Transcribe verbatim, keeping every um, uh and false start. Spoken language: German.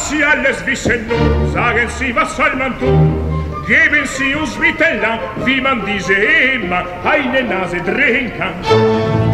Sie alles wissen nun, sagen Sie, was soll man tun? Geben Sie uns Mittel an, wie man diese immer eine Nase drehen kann.